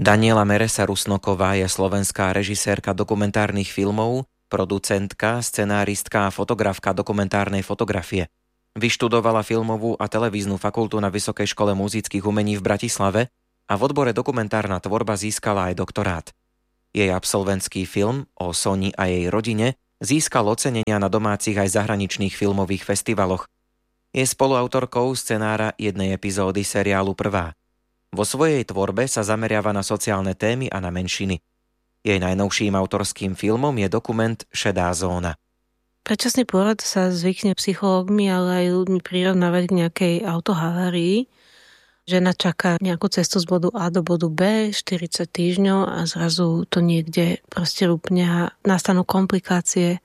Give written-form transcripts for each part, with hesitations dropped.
Daniela Meresa Rusnoková je slovenská režisérka dokumentárnych filmov, producentka, scenáristka a fotografka dokumentárnej fotografie. Vyštudovala filmovú a televíznu fakultu na Vysokej škole múzických umení v Bratislave a v odbore dokumentárna tvorba získala aj doktorát. Jej absolventský film o Soni a jej rodine získal ocenenia na domácich aj zahraničných filmových festivaloch. Je spoluautorkou scenára jednej epizódy seriálu Prvá. Vo svojej tvorbe sa zameriava na sociálne témy a na menšiny. Jej najnovším autorským filmom je dokument Šedá zóna. Predčasný pôrod sa zvykne psychológmi, ale aj ľuďmi prirovnávať k nejakej autohavárii. Žena čaká nejakú cestu z bodu A do bodu B, 40 týždňov a zrazu to niekde proste rúpne a nastanú komplikácie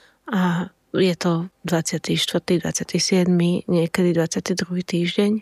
a je to 24., 27., niekedy 22. týždeň,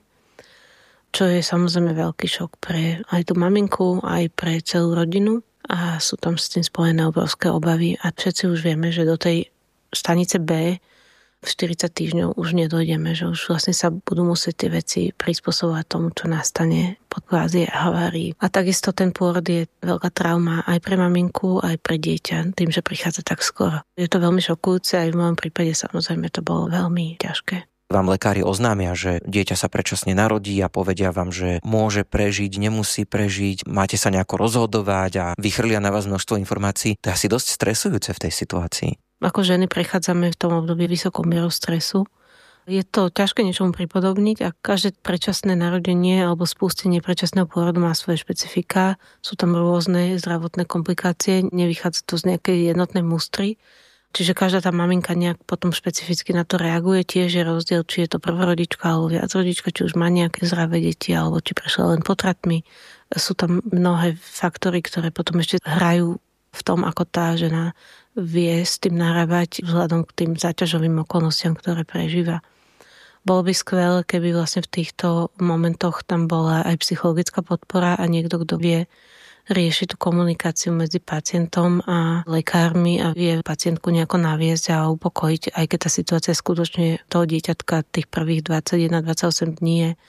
čo je samozrejme veľký šok pre aj tú maminku, aj pre celú rodinu a sú tam s tým spojené obrovské obavy a všetci už vieme, že do tej stanice B v 40 týždňov už nedojdeme, že už vlastne sa budú musieť tie veci prispôsobovať tomu, čo nastane po kvázi havárii. A takisto ten pôrod je veľká trauma aj pre maminku, aj pre dieťa, tým, že prichádza tak skoro. Je to veľmi šokujúce, aj v mojom prípade samozrejme to bolo veľmi ťažké. Vám lekári oznámia, že dieťa sa predčasne narodí a povedia vám, že môže prežiť, nemusí prežiť, máte sa nejako rozhodovať a vychrlia na vás množstvo informácií. To je asi dosť stresujúce v tej situácii. Ako ženy prechádzame v tom období vysokou mierou stresu. Je to ťažké niečomu pripodobniť a každé predčasné narodenie alebo spustenie predčasného pôrodu má svoje špecifika. Sú tam rôzne zdravotné komplikácie, nevychádza to z nejakej jednotnej mústry. Čiže každá tá maminka nejak potom špecificky na to reaguje. Tiež je rozdiel, či je to prvorodička alebo viacrodička, či už má nejaké zdravé deti alebo či prešla len potratmi. Sú tam mnohé faktory, ktoré potom ešte hrajú v tom, ako tá žena vie s tým narábať vzhľadom k tým záťažovým okolnostiam, ktoré prežíva. Bolo by skvelé, keby vlastne v týchto momentoch tam bola aj psychologická podpora a niekto, kto vie riešiť tú komunikáciu medzi pacientom a lekármi a vie pacientku nejako naviesť a upokojiť, aj keď tá situácia skutočne toho dieťatka tých prvých 21-28 dní je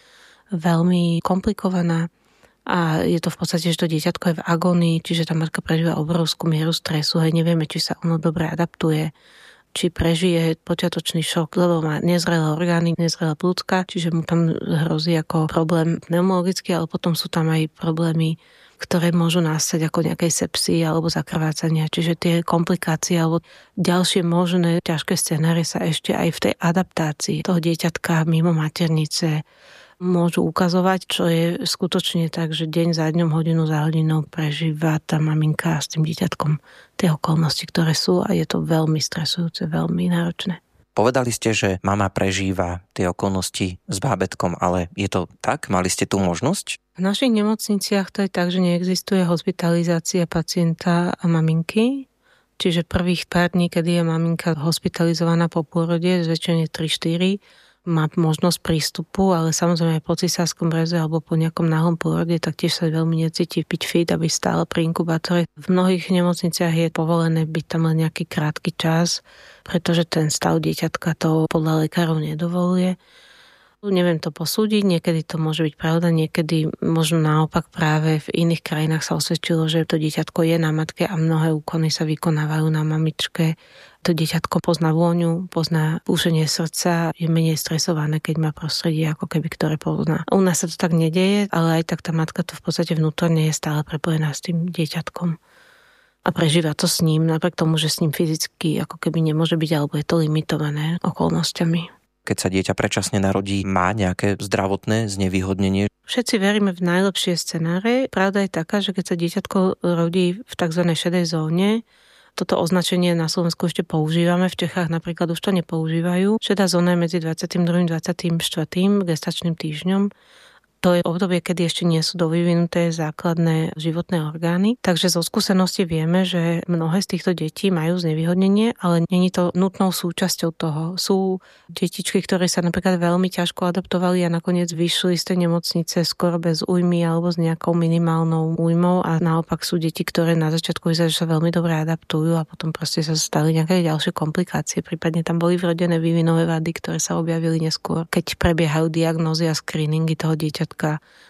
veľmi komplikovaná. A je to v podstate, že to dieťatko je v agónii, čiže tá matka prežíva obrovskú mieru stresu, hej, nevieme, či sa ono dobre adaptuje, či prežije počiatočný šok, lebo má nezrelé orgány, nezrelé plúcka, čiže mu tam hrozí ako problém pneumologický, ale potom sú tam aj problémy, ktoré môžu nastať ako nejakej sepsy alebo zakrvácania, čiže tie komplikácie alebo ďalšie možné ťažké scenárie sa ešte aj v tej adaptácii toho dieťatka mimo maternice môžu ukazovať, čo je skutočne tak, že deň za dňom, hodinu za hodinou prežíva tá maminka s tým dieťatkom tie okolnosti, ktoré sú a je to veľmi stresujúce, veľmi náročné. Povedali ste, že mama prežíva tie okolnosti s bábätkom, ale je to tak? Mali ste tú možnosť? V našich nemocniciach to je tak, že neexistuje hospitalizácia pacienta a maminky. Čiže prvých pár dní, kedy je maminka hospitalizovaná po pôrode, zväčšene 3-4, má možnosť prístupu, ale samozrejme aj po cisárskom reze alebo po nejakom náhlom pôrode, tak tiež sa veľmi necíti byť fit, aby stále pri inkubátore. V mnohých nemocniciach je povolené byť tam len nejaký krátky čas, pretože ten stav dieťatka to podľa lekárov nedovoluje. Neviem to posúdiť, niekedy to môže byť pravda, niekedy možno naopak práve v iných krajinách sa osvedčilo, že to dieťatko je na matke a mnohé úkony sa vykonávajú na mamičke. To dieťatko pozná vôňu, pozná púšenie srdca, je menej stresované, keď má prostredie ako keby, ktoré pozná. U nás sa to tak nedeje, ale aj tak tá matka to v podstate vnútorne je stále prepojená s tým dieťatkom. A prežíva to s ním, napriek tomu, že s ním fyzicky ako keby nemôže byť, alebo je to limitované okolnostiami. Keď sa dieťa predčasne narodí, má nejaké zdravotné znevýhodnenie? Všetci veríme v najlepšie scenáre. Pravda je taká, že keď sa dieťatko rodí v tzv. Šedej zóne, toto označenie na Slovensku ešte používame, v Čechách napríklad už to nepoužívajú. Šedá zóna je medzi 22. a 24. gestačným týždňom. To je obdobie, kedy ešte nie sú dovyvinuté základné životné orgány. Takže zo skúsenosti vieme, že mnohé z týchto detí majú znevýhodnenie, ale nie je to nutnou súčasťou toho. Sú detičky, ktoré sa napríklad veľmi ťažko adaptovali a nakoniec vyšli z tej nemocnice skoro bez újmy alebo s nejakou minimálnou újmou a naopak sú deti, ktoré na začiatku vyzerajú, že sa veľmi dobre adaptujú a potom proste sa stali nejaké ďalšie komplikácie. Prípadne tam boli vrodené vývinové vady, ktoré sa objavili neskôr, keď prebiehajú diagnózy a screeningy toho dieťatka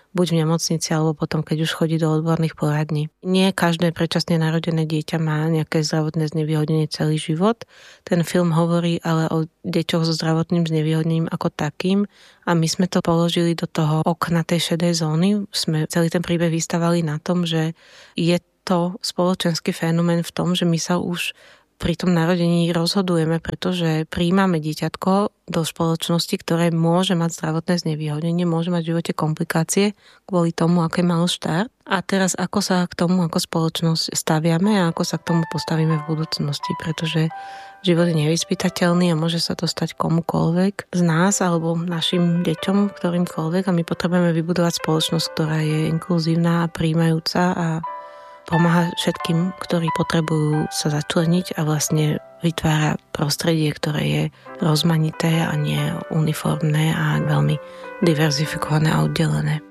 buď v nemocnici, alebo potom, keď už chodí do odborných poradní. Nie každé predčasne narodené dieťa má nejaké zdravotné znevýhodnenie celý život. Ten film hovorí ale o deťoch so zdravotným znevýhodnením ako takým a my sme to položili do toho okna tej šedej zóny. Sme celý ten príbeh vystavali na tom, že je to spoločenský fenomén v tom, že my sa už pri tom narodení rozhodujeme, pretože prijímame dieťatko do spoločnosti, ktoré môže mať zdravotné znevýhodnenie, môže mať v živote komplikácie kvôli tomu, aké malo štart. A teraz ako sa k tomu ako spoločnosť staviame a ako sa k tomu postavíme v budúcnosti, pretože život je nevyspytateľný a môže sa to stať komukoľvek z nás alebo našim deťom, ktorýmkoľvek a my potrebujeme vybudovať spoločnosť, ktorá je inkluzívna a prijímajúca a pomáha všetkým, ktorí potrebujú sa začleniť a vlastne vytvára prostredie, ktoré je rozmanité a nie uniformné a veľmi diverzifikované a oddelené.